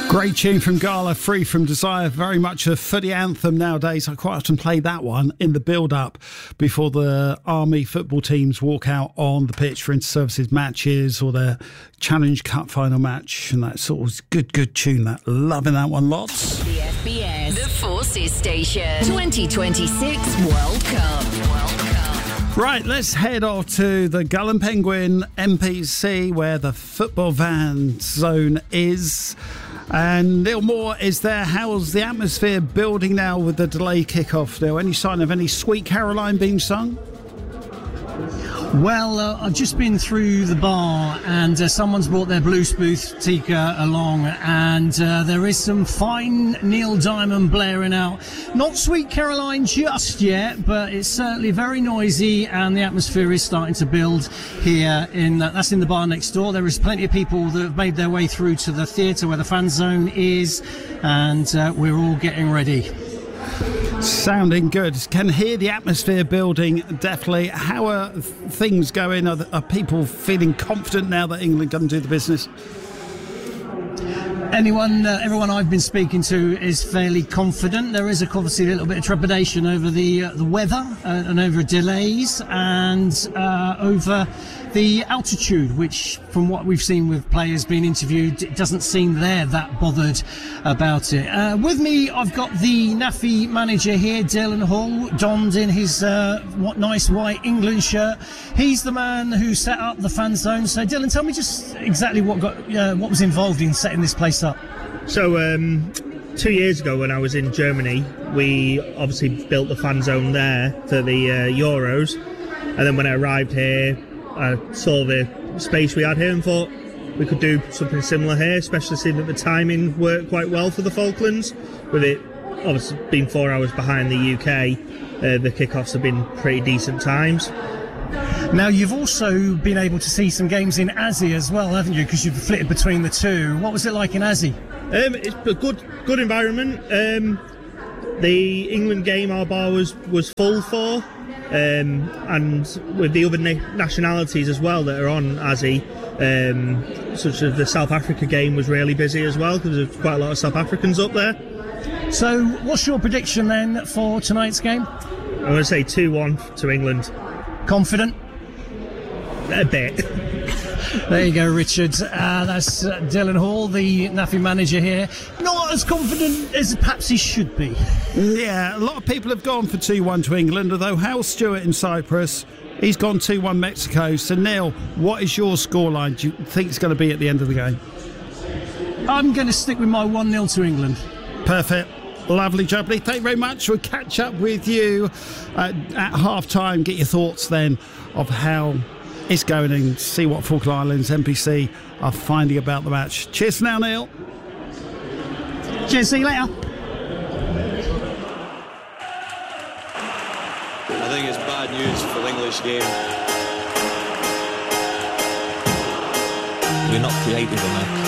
Great tune from Gala, Free From Desire, very much a footy anthem nowadays. I quite often play that one in the build-up before the Army football teams walk out on the pitch for inter-services matches or their Challenge Cup final match, and that sort of good tune, that. Loving that one lots. The FBS, the Forces Station, 2026 World Cup. Right, let's head off to the Gull and Penguin MPC, where the football van zone is. And Neil Moore is there. How's the atmosphere building now with the delayed kick-off, Neil? Any sign of any Sweet Caroline being sung? Well, I've just been through the bar and someone's brought their Bluesbooth Tika along, and there is some fine Neil Diamond blaring out. Not Sweet Caroline just yet, but it's certainly very noisy, and the atmosphere is starting to build here. That's in the bar next door. There is plenty of people that have made their way through to the theatre where the fan zone is, and we're all getting ready. Sounding good. Can hear the atmosphere building, definitely. How are things going? Are people feeling confident now that England can do the business? Everyone I've been speaking to is fairly confident. There is obviously a little bit of trepidation over the weather and over delays and over the altitude, which, from what we've seen with players being interviewed, it doesn't seem they're that bothered about it. With me, I've got the NAFI manager here, Dylan Hall, donned in his nice white England shirt. He's the man who set up the fan zone. So, Dylan, tell me just exactly what was involved in setting this place up. So, 2 years ago when I was in Germany, we obviously built the fan zone there for the Euros. And then when I arrived here, I saw the space we had here and thought we could do something similar here, especially seeing that the timing worked quite well for the Falklands. With it obviously being 4 hours behind the UK, the kickoffs have been pretty decent times. Now, you've also been able to see some games in Azzy as well, haven't you? Because you've flitted between the two. What was it like in Azzy? It's a good environment. The England game our bar was full for, and with the other nationalities as well that are on Azzy, such as the South Africa game was really busy as well because there's quite a lot of South Africans up there. So what's your prediction then for tonight's game? I'm going to say 2-1 to England. Confident? A bit. There you go, Richard. That's Dylan Hall, the NAFI manager here. Not as confident as perhaps he should be. Yeah, a lot of people have gone for 2-1 to England, although Hal Stewart in Cyprus, he's gone 2-1 Mexico. So, Neil, what is your scoreline? Do you think it's going to be at the end of the game? I'm going to stick with my 1-0 to England. Perfect. Lovely, jubbly. Thank you very much. We'll catch up with you at half-time. Get your thoughts then of how it's going and see what Falkland Islands MPC are finding about the match. Cheers now, Neil. Cheers, see you later. I think it's bad news for the English game. We're not creative enough.